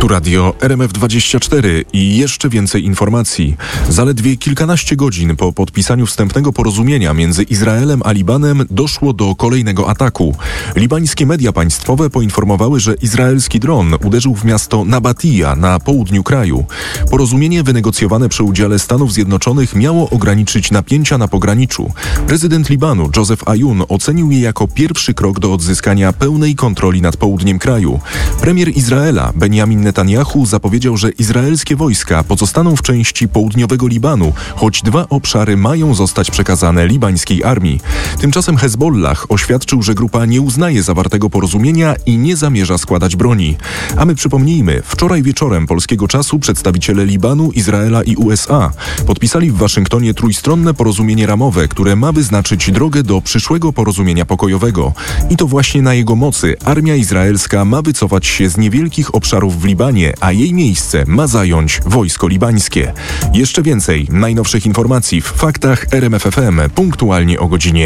Tu radio RMF24 i jeszcze więcej informacji. Zaledwie kilkanaście godzin po podpisaniu wstępnego porozumienia między Izraelem a Libanem doszło do kolejnego ataku. Libańskie media państwowe poinformowały, że izraelski dron uderzył w miasto Nabatija na południu kraju. Porozumienie wynegocjowane przy udziale Stanów Zjednoczonych miało ograniczyć napięcia na pograniczu. Prezydent Libanu Joseph Aoun ocenił je jako pierwszy krok do odzyskania pełnej kontroli nad południem kraju. Premier Izraela Benjamin Netanyahu zapowiedział, że izraelskie wojska pozostaną w części południowego Libanu, choć dwa obszary mają zostać przekazane libańskiej armii. Tymczasem Hezbollah oświadczył, że grupa nie uznaje zawartego porozumienia i nie zamierza składać broni. A my przypomnijmy, wczoraj wieczorem polskiego czasu przedstawiciele Libanu, Izraela i USA podpisali w Waszyngtonie trójstronne porozumienie ramowe, które ma wyznaczyć drogę do przyszłego porozumienia pokojowego. I to właśnie na jego mocy armia izraelska ma wycofać się z niewielkich obszarów w Libanie, a jej miejsce ma zająć wojsko libańskie. Jeszcze więcej najnowszych informacji w Faktach RMF FM punktualnie o godzinie